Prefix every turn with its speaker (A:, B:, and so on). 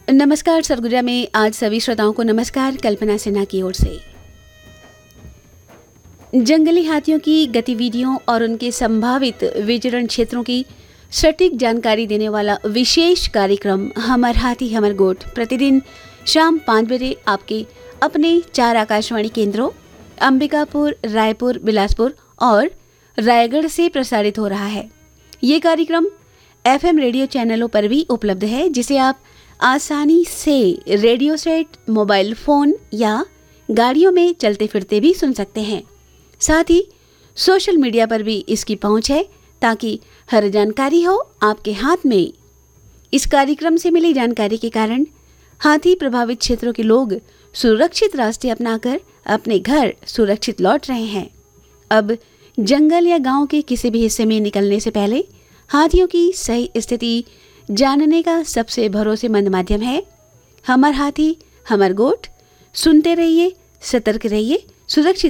A: नमस्कार सरगुजा में आज सभी श्रोताओं को नमस्कार। कल्पना सिन्हा की ओर से जंगली हाथियों की गतिविधियों और उनके संभावित विचरण क्षेत्रों की सटीक जानकारी देने वाला विशेष कार्यक्रम हमर हाथी हमर गोठ प्रतिदिन शाम 5 बजे आपके अपने 4 आकाशवाणी केंद्रों अंबिकापुर, रायपुर, बिलासपुर और रायगढ़ से प्रसारित हो रहा है। ये कार्यक्रम FM रेडियो चैनलों पर भी उपलब्ध है, जिसे आप आसानी से रेडियो सेट, मोबाइल फ़ोन या गाड़ियों में चलते फिरते भी सुन सकते हैं। साथ ही सोशल मीडिया पर भी इसकी पहुंच है, ताकि हर जानकारी हो आपके हाथ में। इस कार्यक्रम से मिली जानकारी के कारण हाथी प्रभावित क्षेत्रों के लोग सुरक्षित रास्ते अपनाकर अपने घर सुरक्षित लौट रहे हैं। अब जंगल या गांव के किसी भी हिस्से में निकलने से पहले हाथियों की सही स्थिति जानने का सबसे भरोसेमंद माध्यम है हमर हाथी हमर गोठ। सुनते रहिए, सतर्क रहिए, सुरक्षित